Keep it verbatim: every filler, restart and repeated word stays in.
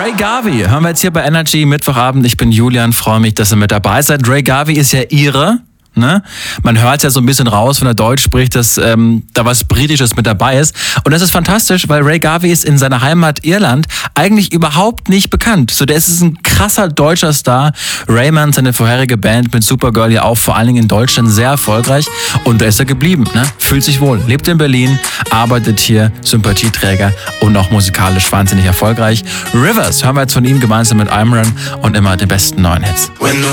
Ray Garvey hören wir jetzt hier bei Energy Mittwochabend. Ich bin Julian, freue mich, dass ihr mit dabei seid. Ray Garvey ist ja Ire. Ne? Man hört ja so ein bisschen raus, wenn er Deutsch spricht, dass ähm, da was Britisches mit dabei ist. Und das ist fantastisch, weil Ray Garvey ist in seiner Heimat Irland eigentlich überhaupt nicht bekannt. So, der ist ein krasser deutscher Star. Rayman, seine vorherige Band mit Supergirl, ja auch vor allen Dingen in Deutschland sehr erfolgreich. Und da ist er geblieben. Ne? Fühlt sich wohl. Lebt in Berlin, arbeitet hier, Sympathieträger und auch musikalisch wahnsinnig erfolgreich. Rivers hören wir jetzt von ihm gemeinsam mit Imran und immer den besten neuen Hits. When the